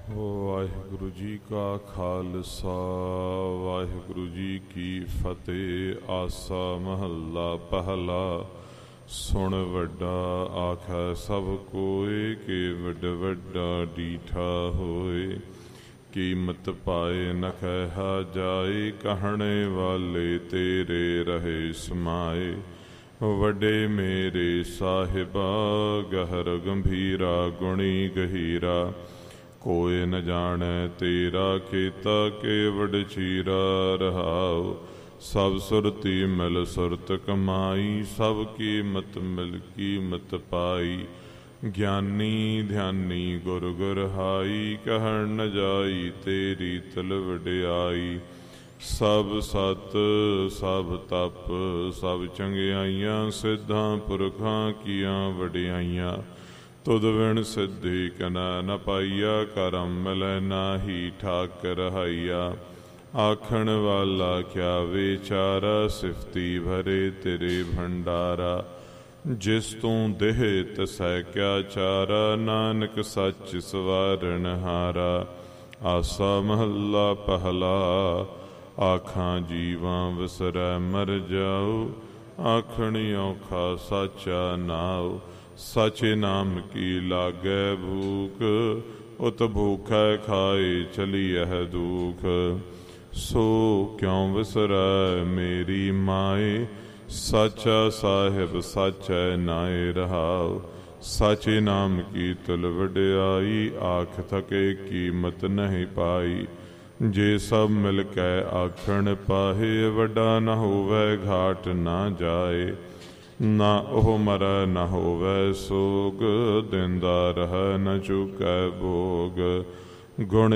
ਵਾਹਿਗੁਰੂ ਜੀ ਕਾ ਖਾਲਸਾ ਵਾਹਿਗੁਰੂ ਜੀ ਕੀ ਫਤਿਹ। ਆਸਾ ਮਹੱਲਾ ਪਹਿਲਾ। ਸੁਣ ਵੱਡਾ ਆਖੈ ਸਭ ਕੋਇ, ਕਿ ਵੱਡ ਵੱਡਾ ਡੀਠਾ ਹੋਏ। ਕੀਮਤ ਪਾਏ ਨ ਕਹਿਆ ਜਾਏ, ਕਹਿਣੇ ਵਾਲੇ ਤੇਰੇ ਰਹੇ ਸਮਾਏ। ਵੱਡੇ ਮੇਰੇ ਸਾਹਿਬਾ, ਗਹਿਰ ਗੰਭੀਰਾ ਗੁਣੀ ਗਹੀਰਾ। ਕੋਇ ਨ ਜਾਣੈ ਤੇਰਾ ਕੀਤਾ, ਕੇਵਡ ਚੀਰਾ ਰਹਾਉ। ਸਭ ਸੁਰਤੀ ਮਿਲ ਸੁਰਤ ਕਮਾਈ, ਸਭ ਕੀਮਤ ਮਿਲ ਕੀਮਤ ਪਾਈ। ਗਿਆਨੀ ਧਿਆਨੀ ਗੁਰ ਗੁਰ ਹਾਈ, ਕਹਿਣ ਨ ਜਾਈ ਤੇਰੀ ਤਲ ਵਡਿਆਈ। ਸਭ ਸਤ ਸਭ ਤਪ ਸਭ ਚੰਗਿਆਈਆਂ, ਸਿੱਧਾਂ ਪੁਰਖਾਂ ਕੀਆਂ ਵਡਿਆਈਆਂ। ਤੁਧ ਵਿਣ ਸਿੱਧੀ ਕਨੈ ਨ ਪਾਈਆ, ਕਰਮ ਮਿਲੈ ਨਾਹੀ ਠਾਕੁਰ ਹਾਈਆ। ਆਖਣ ਵਾਲਾ ਕਿਆ ਵਿਚਾਰਾ, ਸਿਫਤੀ ਭਰੇ ਤੇਰੇ ਭੰਡਾਰਾ। ਜਿਸ ਤੂੰ ਦੇਹ ਤਿਸੈ ਕਿਆ ਚਾਰਾ, ਨਾਨਕ ਸੱਚ ਸਵਾਰਨ ਹਾਰਾ। ਆਸਾ ਮਹੱਲਾ ਪਹਿਲਾ। ਆਖਾਂ ਜੀਵਾਂ ਵਿਸਰੈ ਮਰ ਜਾਉ, ਆਖਣੀ ਔਖਾ ਸਾਚਾ ਨਾਉ। ਸਾਚੇ ਨਾਮ ਕੀ ਲਾਗੈ ਭੂਖ, ਉਤ ਭੂਖੈ ਖਾਏ ਚਲੀਐ ਦੁਖ। ਸੋ ਕਿਉ ਵਿਸਰੈ ਮੇਰੀ ਮਾਏ, ਸਾਚਾ ਸਾਹਿਬ ਸਾਚੈ ਨਾਏ ਰਹਾਉ। ਸਾਚੇ ਨਾਮ ਕੀ ਤੁਲ ਵਡਿਆਈ, ਆਖ ਥਕੇ ਕੀਮਤ ਨਹੀਂ ਪਾਈ। ਜੇ ਸਭ ਮਿਲ ਕੇ ਆਖਣ ਪਾਹੇ, ਵੱਡਾ ਨ ਹੋਵੈ ਘਾਟ ਨਾ ਜਾਏ। ਨਾ ਉਹ ਮਰੈ ਨ ਹੋਵੈ ਸੋਗ, ਦਿੰਦਾ ਰਹਿ ਨ ਚੁਕੈ ਭੋਗ। ਗੁਣ